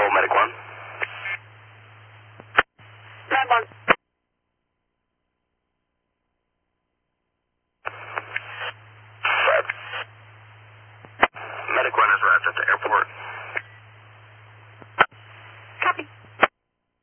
control, Medic 1. 9-1. Medic 1 has arrived at the airport.